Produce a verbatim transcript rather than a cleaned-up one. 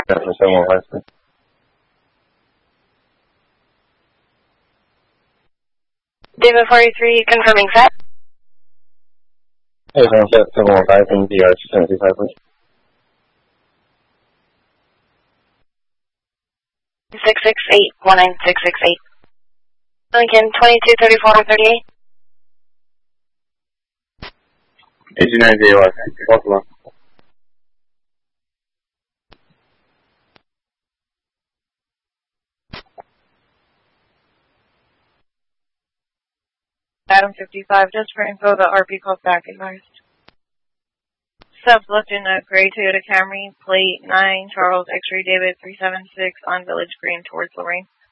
for seven one five. David forty-three, confirming set. Hey, confirm set seven one five and D R two seven two five, please. six six eight, one nine six six eight. Lincoln, twenty-two thirty-four thirty-eight. eighty-nine J R, Buffalo. Adam fifty-five, just for info, the R P called back advised. Subs left in a gray Toyota Camry, plate nine, Charles X-ray David three seven six on Village Green towards Lorraine.